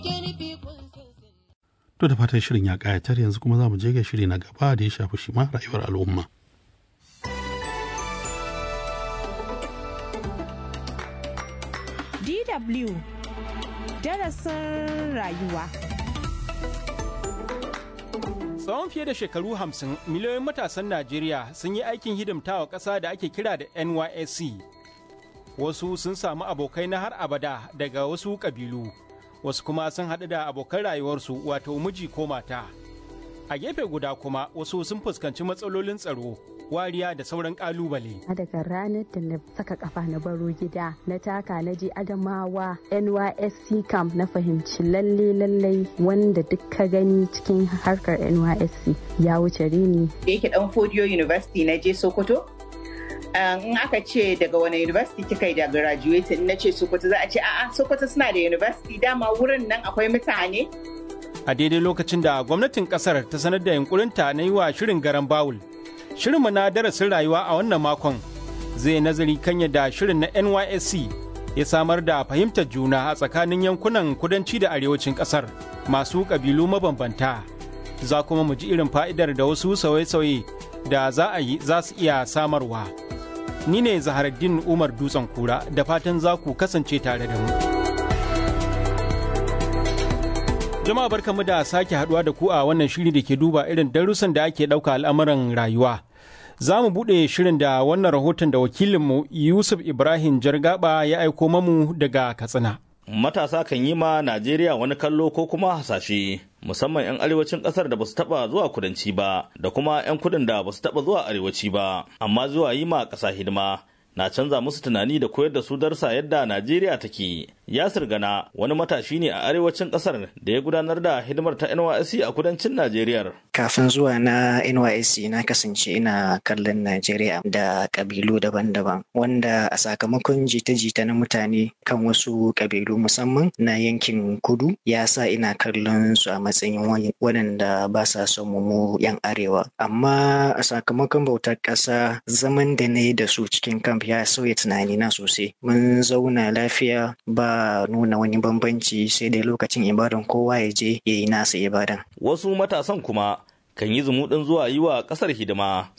To da fatan shirin ya ƙayatar, yanzu kuma za mu je ga shiri na gaba da ya shafi shi ma rayuwar al'umma. DW darasin rayuwa. Tsawon fiye da shekaru 50, miliyoyin matasan Najeriya sun yi aikin hidimtawa ƙasa da ake kira da NYSC. Wasu sun samu abokai na har abada daga wasu ƙabilu, wasu kuma sun haɗu da abokan rayuwarsu wato miji ko mata. A gefe guda kuma wasu sun fuskanci matsalolin tsaro, wariya da sauran ƙalubale. Daga ranar da na saka kafa na baro gida, na taka na je Adamawa NYSC camp, na fahimci lallai wanda duk ka gani cikin harkar NYSC ya wuce rini. Da yake dan Fodiyo University na je Sokoto. In aka ce daga wani university kika yi da graduate, na ce Sokoto, za a ce a'a Sokoto suna da university, dama wurin nan akwai mutane. A daidai lokacin da gwamnatin kasar ta sanar da yunkurinta na yi wa shirin garan bawul, shirinmu na darasin rayuwa a wannan makon zai nazari kan yadda shirin na NYSC ya samar da fahimtar juna a tsakanin yankunan kudanci da arewacin kasar masu ƙabilu mabambanta. Za kuma mu ji irin fa'idar da wasu sauye-sauye da za a yi za su iya samarwa. Ni ne Zaharaddin Umar Dutsen Kura, da fatan za ku kasance tare da mu. Jama'a barkamu da sake haduwa da ku a wannan shiri da ke duba irin darussan da ake ɗauka al'amuran rayuwa. Za mu buɗe shirin da wannan rahoton da wakilinmu Yusuf Ibrahim Jargaba ya aiko mamu daga Katsina. Matasa kan yi ma Najeriya wani kallo ko kuma hasashe, musamman 'yan arewacin ƙasar da ba su taɓa zuwa kudanci ba, da kuma 'yan kudin da ba su taɓa zuwa arewaci ba, amma zuwa yi ma ƙasa hidima na canza musu tunani da koyar da su darsa yadda Najeriya take. Yasir Gana wani matashi ne a arewacin kasar da ya gudanar da hidimar ta NYSC a kudancin Najeriya. Kafin zuwa na NYSC na kasance ina kallon Najeriya da kabilu daban-daban, wanda a sakamakon jita-jita na mutane kan wasu kabilu musamman na yankin kudu ya sa ina kallon su a matsayin waɗanda ba sa son mu 'yan arewa. Amma a sakamakon bautar ƙasa, zaman da na yi da su cikin kamp ya sauya tunanina sosai. Mun zauna lafiya, ba nuna wani bambanci, sai dai lokacin ibadan kowa ya je ya yi nasa ibadan. Wasu matasan kuma kan yi zumuɗin zuwa yi wa ƙasar hidima